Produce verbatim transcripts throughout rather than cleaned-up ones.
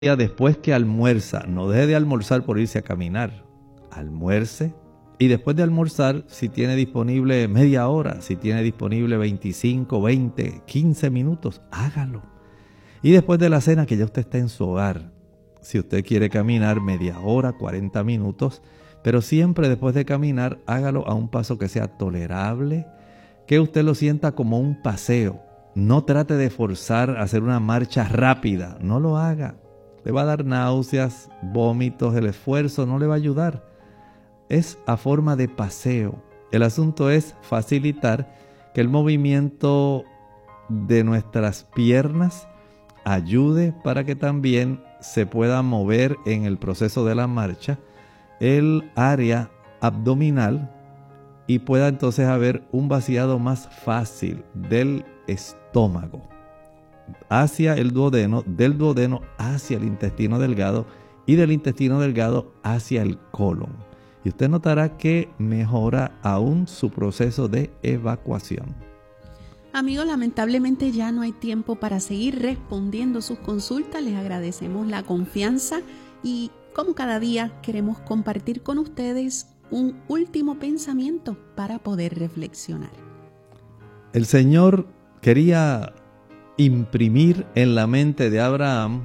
después que almuerza, no deje de almorzar por irse a caminar, almuerce y después de almorzar, si tiene disponible media hora, si tiene disponible veinticinco, veinte, quince minutos, hágalo. Y después de la cena, que ya usted está en su hogar, si usted quiere caminar media hora, cuarenta minutos, pero siempre después de caminar, hágalo a un paso que sea tolerable, que usted lo sienta como un paseo. No trate de forzar a hacer una marcha rápida, no lo haga. Le va a dar náuseas, vómitos, el esfuerzo no le va a ayudar. Es a forma de paseo. El asunto es facilitar que el movimiento de nuestras piernas ayude para que también se pueda mover en el proceso de la marcha el área abdominal y pueda entonces haber un vaciado más fácil del estómago hacia el duodeno, del duodeno hacia el intestino delgado y del intestino delgado hacia el colon. Y usted notará que mejora aún su proceso de evacuación. Amigos, lamentablemente ya no hay tiempo para seguir respondiendo sus consultas. Les agradecemos la confianza y como cada día queremos compartir con ustedes un último pensamiento para poder reflexionar. El Señor quería imprimir en la mente de Abraham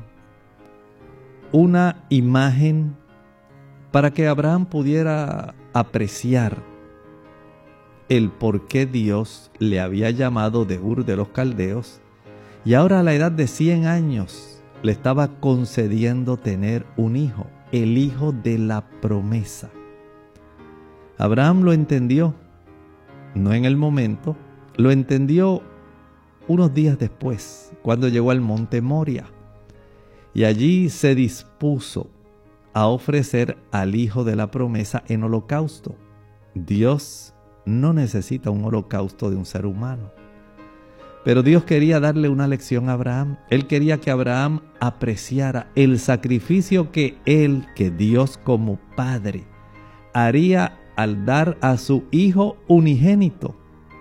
una imagen para que Abraham pudiera apreciar el por qué Dios le había llamado de Ur de los Caldeos y ahora a la edad de cien años le estaba concediendo tener un hijo, el hijo de la promesa. Abraham lo entendió, no en el momento, lo entendió unos días después, cuando llegó al monte Moria, y allí se dispuso a ofrecer al hijo de la promesa en holocausto. Dios no necesita un holocausto de un ser humano, pero Dios quería darle una lección a Abraham. Él quería que Abraham apreciara el sacrificio que él, que Dios como Padre, haría al dar a su hijo unigénito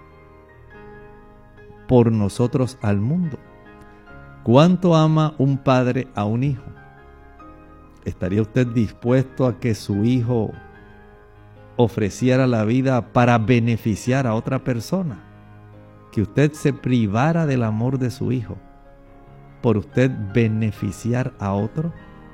por nosotros al mundo. ¿Cuánto ama un padre a un hijo? ¿Estaría usted dispuesto a que su hijo ofreciera la vida para beneficiar a otra persona? Que usted se privara del amor de su hijo por usted beneficiar a otro.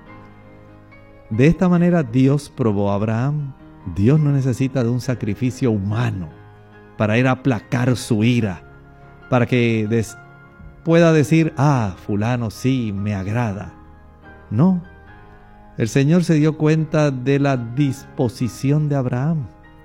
De esta manera Dios probó a Abraham. Dios no necesita de un sacrificio humano para ir a aplacar su ira, para que des- pueda decir, ah, fulano sí, me agrada. No, el Señor se dio cuenta de la disposición de Abraham.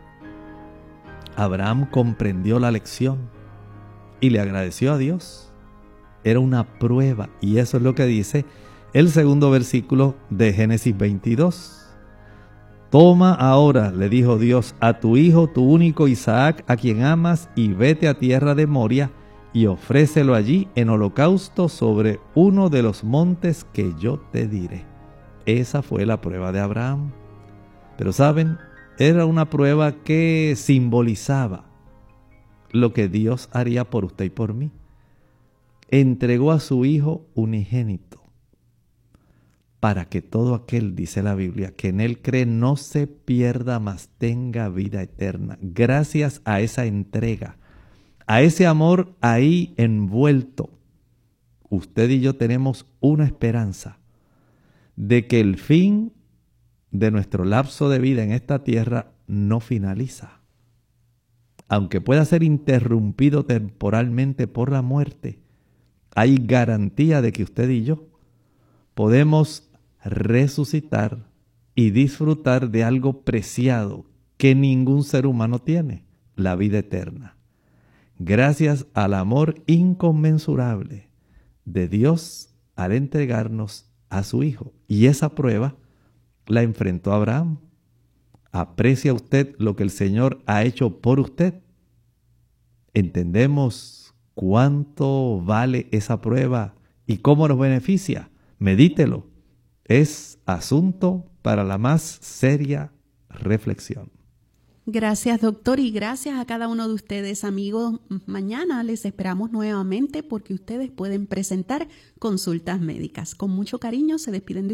Abraham comprendió la lección y le agradeció a Dios. Era una prueba, y eso es lo que dice el segundo versículo de Génesis veintidós. Toma ahora, le dijo Dios, a tu hijo, tu único Isaac, a quien amas, y vete a tierra de Moria, y ofrécelo allí en holocausto sobre uno de los montes que yo te diré. Esa fue la prueba de Abraham. Pero saben, era una prueba que simbolizaba lo que Dios haría por usted y por mí. Entregó a su hijo unigénito para que todo aquel, dice la Biblia, que en él cree no se pierda, mas tenga vida eterna. Gracias a esa entrega, a ese amor ahí envuelto, usted y yo tenemos una esperanza de que el fin de nuestro lapso de vida en esta tierra no finaliza. Aunque pueda ser interrumpido temporalmente por la muerte, hay garantía de que usted y yo podemos resucitar y disfrutar de algo preciado que ningún ser humano tiene, la vida eterna. Gracias al amor inconmensurable de Dios al entregarnos a su Hijo. Y esa prueba la enfrentó Abraham. ¿Aprecia usted lo que el Señor ha hecho por usted? ¿Entendemos cuánto vale esa prueba y cómo nos beneficia? Medítelo. Es asunto para la más seria reflexión. Gracias, doctor, y gracias a cada uno de ustedes, amigos. Mañana les esperamos nuevamente porque ustedes pueden presentar consultas médicas. Con mucho cariño se despiden de